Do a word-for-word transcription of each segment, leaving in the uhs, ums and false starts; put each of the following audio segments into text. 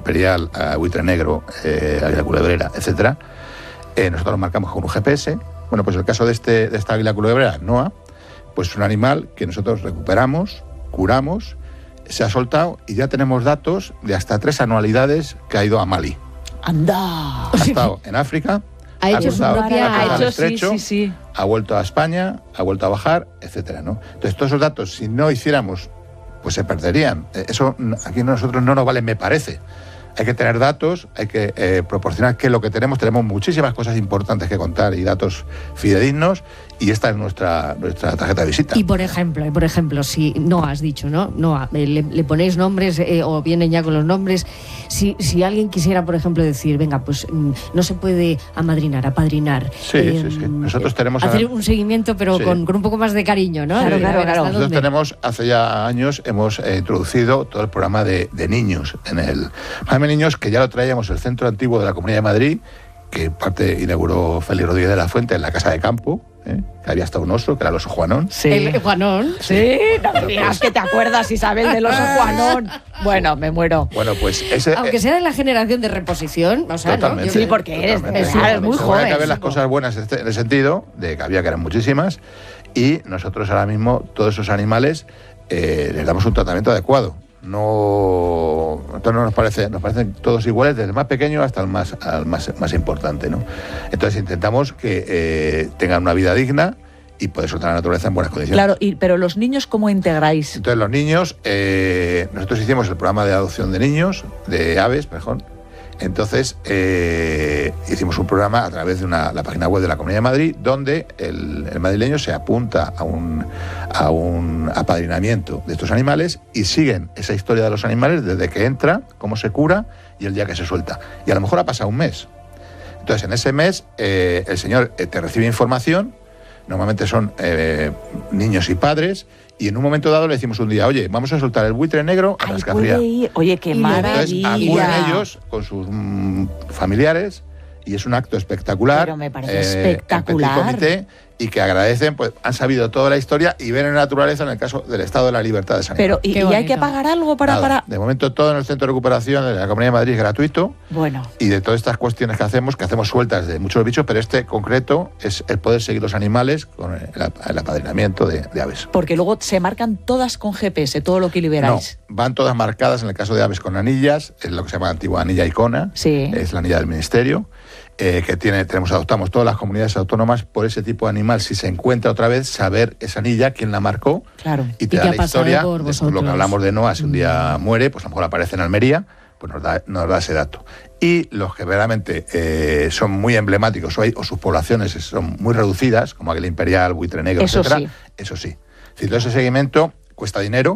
imperial, a buitre negro, eh, águila culebrera, etcétera, eh, nosotros lo marcamos con un G P S. Bueno, pues el caso de, este, de esta águila culebrera, Noa, pues es un animal que nosotros recuperamos, curamos, se ha soltado y ya tenemos datos de hasta tres anualidades que ha ido a Mali. ¡Anda! Ha estado en África, ha, ha hecho su propia... ha hecho, estrecho, sí, sí, sí. Ha vuelto a España, ha vuelto a bajar, etcétera, ¿no? Entonces, todos esos datos, si no hiciéramos, pues se perderían. Eso aquí a nosotros no nos vale, me parece. Hay que tener datos, hay que eh, proporcionar qué es lo que tenemos. Tenemos muchísimas cosas importantes que contar y datos fidedignos, y esta es nuestra, nuestra tarjeta de visita. Y por ejemplo, y por ejemplo, si no has dicho, ¿no? No, le, le ponéis nombres eh, o vienen ya con los nombres. Si, si alguien quisiera, por ejemplo, decir, venga, pues no se puede amadrinar, apadrinar. Sí, eh, sí, sí. Nosotros tenemos... Hacer un seguimiento, pero sí. con, con un poco más de cariño, ¿no? Sí, claro, claro, claro. Nosotros dónde? tenemos, hace ya años, hemos eh, introducido todo el programa de, de niños en el... programa de niños que ya lo traíamos el Centro Antiguo de la Comunidad de Madrid, que parte inauguró Félix Rodríguez de la Fuente en la Casa de Campo, ¿eh? Que había hasta un oso, que era el oso Juanón. Sí. El Juanón, sí. sí. No me digas que te acuerdas, Isabel, del oso Juanón. Bueno, me muero. Bueno, pues ese... Aunque sea de la generación de reposición, o sea, totalmente, ¿no? Sí, porque eres, eres, eres muy joven. Hay que ver las cosas buenas en el sentido de que había que eran muchísimas, y nosotros ahora mismo, todos esos animales, eh, les damos un tratamiento adecuado. No, entonces no nos parece, nos parecen todos iguales, desde el más pequeño hasta el más, al más, más importante, ¿no? Entonces intentamos que eh, tengan una vida digna y poder soltar la naturaleza en buenas condiciones. Claro, y, pero los niños, ¿cómo integráis? Entonces los niños, eh, nosotros hicimos el programa de adopción de niños, de aves, mejor. Entonces eh, hicimos un programa a través de una, la página web de la Comunidad de Madrid, donde el, el madrileño se apunta a un, a un apadrinamiento de estos animales y siguen esa historia de los animales desde que entra, cómo se cura y el día que se suelta. Y a lo mejor ha pasado un mes. Entonces en ese mes eh, el señor eh, te recibe información, normalmente son eh, niños y padres, y en un momento dado le decimos un día, oye, vamos a soltar el buitre negro a Rascafría. Oye, qué maravilla. Entonces acuden ellos con sus mm, familiares y es un acto espectacular. Pero me parece eh, espectacular. En petit comité, y que agradecen, pues han sabido toda la historia y ven en la naturaleza en el caso del estado de la libertad de San Pero, ¿y, ¿y hay que pagar algo para, Nada, para...? De momento todo en el Centro de Recuperación de la Comunidad de Madrid es gratuito. Bueno. Y de todas estas cuestiones que hacemos, que hacemos sueltas de muchos bichos, pero este concreto es el poder seguir los animales con el, el apadrinamiento de, de aves. Porque luego se marcan todas con G P S, todo lo que liberáis. No, van todas marcadas en el caso de aves con anillas, es lo que se llama antigua anilla icona, sí. Es la anilla del Ministerio. Eh, que tiene, tenemos, adoptamos todas las comunidades autónomas por ese tipo de animal. Si se encuentra otra vez, saber esa anilla, quién la marcó, claro. y te ¿Y da la historia. Después lo que hablamos de Noa, si un día muere, pues a lo mejor aparece en Almería, pues nos da, nos da ese dato. Y los que verdaderamente eh, son muy emblemáticos o, hay, o sus poblaciones son muy reducidas, como aquel imperial, buitre negro, eso etcétera, sí. Eso sí. Si todo ese seguimiento cuesta dinero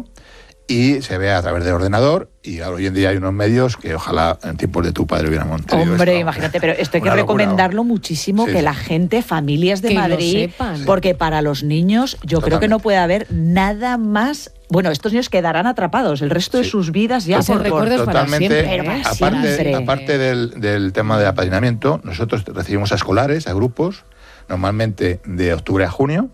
y se ve a través del ordenador, y hoy en día hay unos medios que ojalá en tiempos de tu padre hubiéramos tenido. Hombre, esto. Imagínate, pero esto hay que recomendarlo locura. muchísimo, sí, que sí. la gente, familias de que Madrid, porque para los niños yo Totalmente. creo que no puede haber nada más. Bueno, estos niños quedarán atrapados el resto sí. de sus vidas ya. Por recuerdos para siempre. Pero para aparte siempre. aparte del, del tema de apadrinamiento, nosotros recibimos a escolares, a grupos, normalmente de octubre a junio,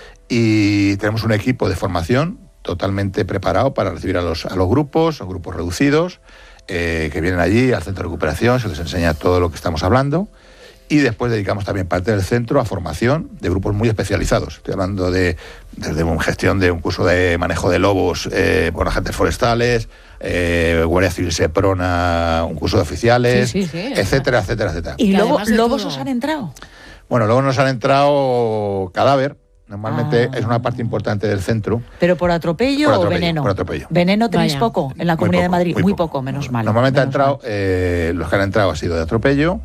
y tenemos un equipo de formación totalmente preparado para recibir a los, a los grupos, a grupos reducidos, eh, que vienen allí al centro de recuperación, se les enseña todo lo que estamos hablando, y después dedicamos también parte del centro a formación de grupos muy especializados. Estoy hablando de desde una gestión de un curso de manejo de lobos eh, por agentes forestales, eh, Guardia Civil Seprona, un curso de oficiales, sí, sí, sí, etcétera, etcétera, etcétera. ¿Y luego lobos os han entrado? Bueno, luego nos han entrado cadáver. Normalmente ah. es una parte importante del centro. ¿Pero por atropello, por atropello o veneno? Por atropello. ¿Veneno tenéis Vaya. poco en la Comunidad poco, de Madrid? Muy, muy poco, poco, menos mal. Normalmente menos han entrado, eh, los que han entrado ha sido de atropello.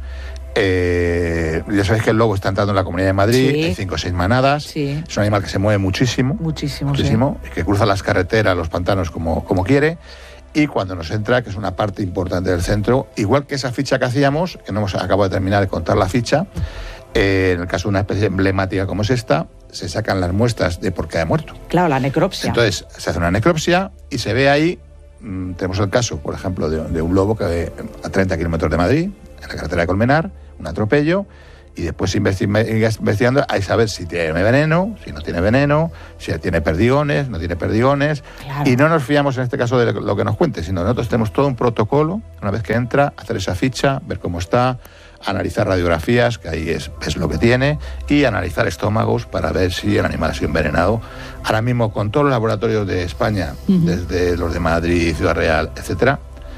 Eh, ya sabéis que el lobo está entrando en la Comunidad de Madrid, sí. hay cinco o seis manadas. Sí. Es un animal que se mueve muchísimo. Muchísimo, Muchísimo. Sí. Que cruza las carreteras, los pantanos como, como quiere. Y cuando nos entra, que es una parte importante del centro, igual que esa ficha que hacíamos, que no hemos acabado de terminar de contar la ficha, eh, en el caso de una especie emblemática como es esta, se sacan las muestras de por qué ha muerto. Claro, la necropsia. Entonces, se hace una necropsia y se ve ahí, mmm, tenemos el caso, por ejemplo, de, de un lobo que a treinta kilómetros de Madrid, en la carretera de Colmenar, un atropello, y después investigando a saber si tiene veneno, si no tiene veneno, si tiene perdigones, no tiene perdigones. Claro. Y no nos fiamos en este caso de lo que nos cuente, sino nosotros tenemos todo un protocolo, una vez que entra, hacer esa ficha, ver cómo está, analizar radiografías, que ahí es, es lo que tiene, y analizar estómagos para ver si el animal ha sido envenenado. Ahora mismo, con todos los laboratorios de España, uh-huh. desde los de Madrid, Ciudad Real, etcétera,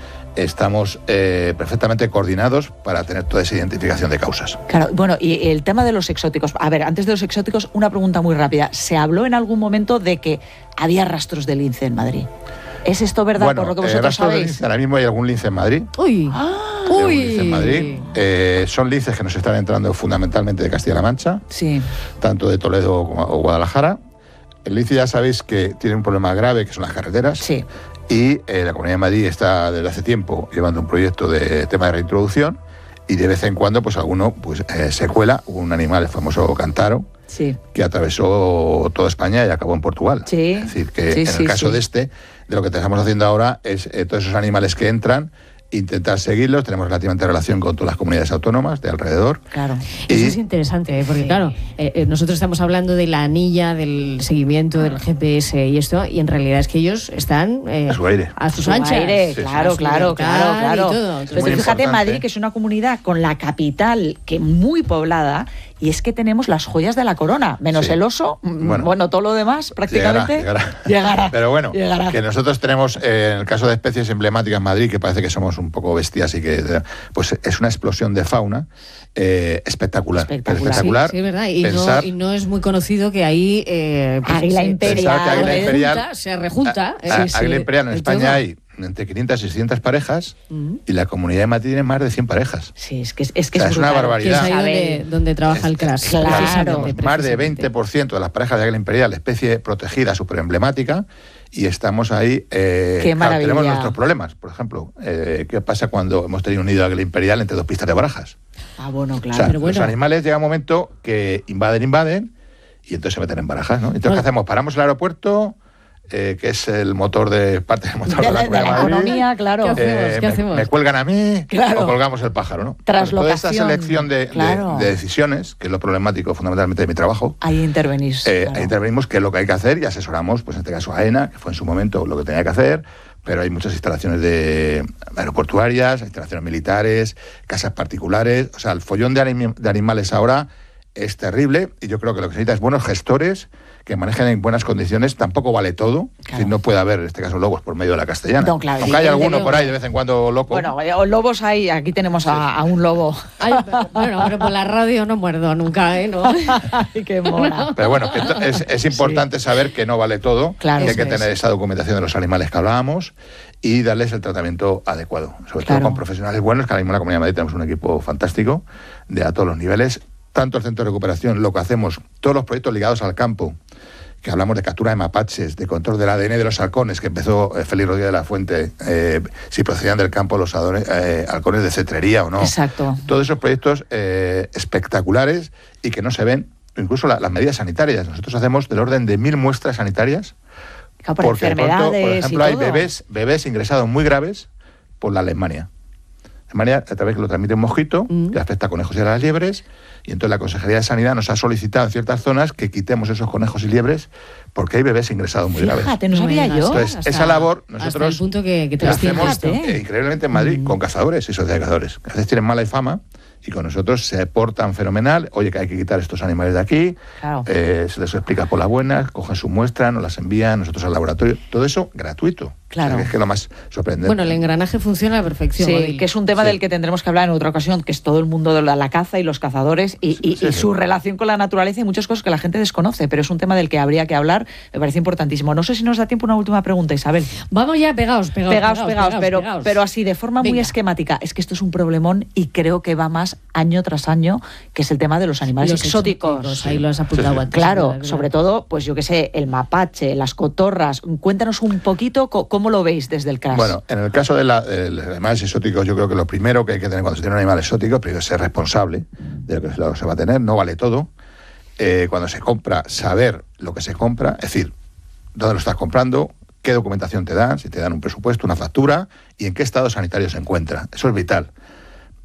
estamos eh, perfectamente coordinados para tener toda esa identificación de causas. Claro, bueno, y el tema de los exóticos. A ver, antes de los exóticos, una pregunta muy rápida. ¿Se habló en algún momento de que había rastros de lince en Madrid? ¿Es esto verdad, bueno, por lo que vosotros eh, sabéis? De lince, ahora mismo hay algún lince en Madrid. ¡Uy! ¡Ah! Hay algún ¡Uy! lince en Madrid. Eh, son linces que nos están entrando fundamentalmente de Castilla-La Mancha, sí. tanto de Toledo como o Guadalajara. El lince ya sabéis que tiene un problema grave, que son las carreteras. Sí. Y eh, la Comunidad de Madrid está desde hace tiempo llevando un proyecto de tema de reintroducción, y de vez en cuando pues alguno pues eh, se cuela. Hubo un animal, el famoso cántaro, sí. que atravesó toda España y acabó en Portugal. Sí. Es decir, que sí, en sí, el caso sí. de este, de lo que estamos haciendo ahora es eh, todos esos animales que entran, intentar seguirlos. Tenemos relativamente relación con todas las comunidades autónomas de alrededor. Claro. Y eso es interesante, ¿eh? Porque sí. claro, eh, eh, nosotros estamos hablando de la anilla, del seguimiento, del G P S y esto, y en realidad es que ellos están eh, a su aire. A sus su anchas. Aire, sí, claro, sí. claro, claro, claro. Pero Entonces, fíjate, importante. Madrid, que es una comunidad con la capital, que muy poblada, y es que tenemos las joyas de la corona, menos sí. el oso, bueno, bueno, todo lo demás prácticamente llegará, llegará. llegará. Pero bueno, llegará. que nosotros tenemos, eh, en el caso de especies emblemáticas en Madrid, que parece que somos un poco bestias y que pues es una explosión de fauna eh, espectacular. Espectacular. espectacular. Sí, sí, es verdad. Y, Pensar, no, y no es muy conocido que ahí eh, pues, Águila se, Imperial. se Águila Imperial, rejunta, se rejunta. A, eh, a, sí, Águila Imperial en el España todo. hay entre quinientas y seiscientas parejas, Uh-huh. y la Comunidad de Madrid tiene más de cien parejas. Sí, es que es, es, que O sea, es, es una brutal. barbaridad. Que es ahí donde, Saber. donde trabaja el Es- CRAS. claro. precisamente, Tenemos más de precisamente. veinte por ciento de las parejas de Águila Imperial, especie protegida, súper emblemática, y estamos ahí. Eh, Qué claro, maravilla. tenemos nuestros problemas. Por ejemplo, eh, ¿qué pasa cuando hemos tenido un nido de Águila Imperial entre dos pistas de barajas? Ah, bueno, claro. O sea, pero bueno. los animales llega un momento que invaden, invaden, y entonces se meten en barajas, ¿no? Entonces, Bueno. ¿qué hacemos? Paramos el aeropuerto, eh, que es el motor de parte del motor de, de la, la, de la Comunidad de Madrid. economía, claro. ¿Qué hacemos? Eh, ¿Qué me, hacemos? me cuelgan a mí, Claro. o colgamos el pájaro, ¿no? Traslación. Toda esta selección de, de- Claro. de decisiones, que es lo problemático fundamentalmente de mi trabajo, Ahí intervenís. eh, claro. ahí intervenimos qué es lo que hay que hacer y asesoramos, pues en este caso a AENA, que fue en su momento lo que tenía que hacer, pero hay muchas instalaciones de aeroportuarias, instalaciones militares, casas particulares. O sea, el follón de, anim- de animales ahora es terrible, y yo creo que lo que se necesita es buenos gestores que manejen en buenas condiciones. Tampoco vale todo. Claro. Si no puede haber, en este caso, lobos por medio de la castellana. No, claro, Aunque hay evidente, alguno yo- por ahí de vez en cuando loco. Bueno, eh, lobos hay, aquí tenemos a, a un lobo. Ay, pero- bueno, pero por la radio no muerdo nunca, ¿eh? No. Ay, qué mona. Pero bueno, que to- es, es importante saber que no vale todo, Claro. que hay que Eso tener es. esa documentación de los animales que hablábamos y darles el tratamiento adecuado, sobre Claro. todo con profesionales buenos, que ahora mismo en la Comunidad de Madrid tenemos un equipo fantástico de a todos los niveles, tanto el centro de recuperación, lo que hacemos, todos los proyectos ligados al campo, que hablamos de captura de mapaches, de control del A D N de los halcones, que empezó eh, Félix Rodríguez de la Fuente, eh, si procedían del campo los adone- eh, halcones de cetrería o no. Exacto. Todos esos proyectos eh, espectaculares y que no se ven, incluso la- las medidas sanitarias. Nosotros hacemos del orden de mil muestras sanitarias, Claro, por porque de pronto, enfermedades por y ejemplo, hay todo. bebés, bebés ingresados muy graves por la Alemania. Alemania, a través que lo transmite un mosquito, Mm. que afecta a conejos y a las liebres, y entonces la Consejería de Sanidad nos ha solicitado en ciertas zonas que quitemos esos conejos y liebres porque hay bebés ingresados muy graves. Fíjate, no sabía Bueno, yo. Entonces, hasta- esa labor hasta nosotros el punto que, que te la lo hacemos fíjate. eh, increíblemente en Madrid Mm. con cazadores y sociedades de cazadores. Que a veces tienen mala fama y con nosotros se portan fenomenal. Oye, que hay que quitar estos animales de aquí. Claro. eh, se les explica por las buenas, cogen su muestra, nos las envían, nosotros al laboratorio. Todo eso gratuito. Claro. O sea, que es que lo más sorprendente. Bueno, el engranaje funciona a la perfección. Sí, Odil. que es un tema Sí. del que tendremos que hablar en otra ocasión, que es todo el mundo de la, la caza y los cazadores y, y- Sí, y sí. su relación con la naturaleza y muchas cosas que la gente desconoce, pero es un tema del que habría que hablar, me parece importantísimo. No sé si nos da tiempo una última pregunta, Isabel. Vamos ya pegados, pegados. Pegaos, pegaos, pero, pegaos. pero así de forma muy Venga. esquemática. Es que esto es un problemón y creo que va más año tras año, que es el tema de los animales Los exóticos. Ahí lo has apuntado Sí, sí. antes. Claro, ¿verdad? sobre todo, pues yo qué sé, el mapache, las cotorras. Cuéntanos un poquito co- cómo lo veis desde el CRAS. Bueno, en el caso de, la, de los animales exóticos, yo creo que lo primero que hay que tener cuando se tiene un animal exótico, primero es ser responsable de lo que se- se va a tener, no vale todo. Eh, cuando se compra, saber lo que se compra, es decir, dónde lo estás comprando, qué documentación te dan, si te dan un presupuesto, una factura, y en qué estado sanitario se encuentra. Eso es vital.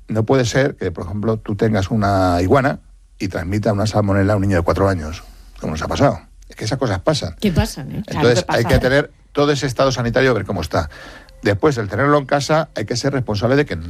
no puede ser que, por ejemplo, tú tengas una iguana y transmita una salmonela a un niño de cuatro años, como nos ha pasado. Es que esas cosas pasan. ¿Qué pasan? Eh? Entonces Claro que pasa, hay que ¿eh? tener todo ese estado sanitario, a ver cómo está. Después, el tenerlo en casa, hay que ser responsable de que